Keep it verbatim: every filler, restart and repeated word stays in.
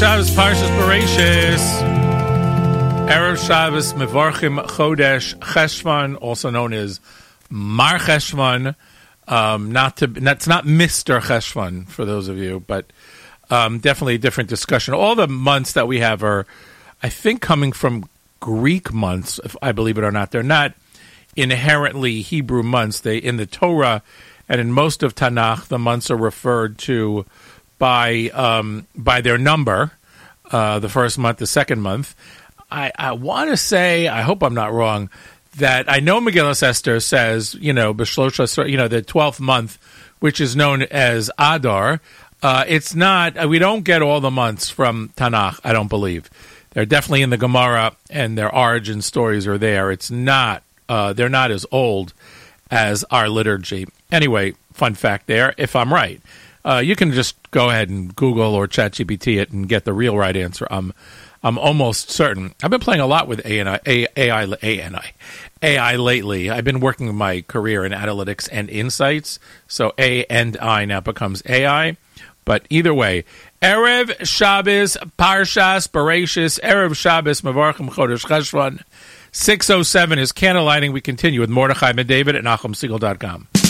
Shabbos, Parshas Bereshis. Erev Shabbos, Mevarchim Chodesh Cheshvan, also known as Mar Cheshvan. Um, not to, that's not Mister Cheshvan for those of you, but um, definitely a different discussion. All the months that we have are, I think, coming from Greek months, if I believe it or not. They're not inherently Hebrew months. They in the Torah and in most of Tanakh, the months are referred to by um, by their number, uh, the first month, the second month. I, I want to say, I hope I'm not wrong, that I know Megillas Esther says, you know, B'shlosha, you know, the twelfth month, which is known as Adar. Uh, it's not, we don't get all the months from Tanakh, I don't believe. They're definitely in the Gemara, and their origin stories are there. It's not, uh, they're not as old as our liturgy. Anyway, fun fact there, if I'm right. Uh, you can just go ahead and Google or ChatGPT it and get the real right answer. I'm, I'm almost certain. I've been playing a lot with A I, A I, A I, A I lately. I've been working my career in analytics and insights, so A and I now becomes A I. But either way, Erev Shabbos, Parshas Bereshis, Erev Shabbos, Mevarchim Chodesh Cheshvan. six oh seven is candlelighting. We continue with Mordechai Ben David at Nachum Segal dot com.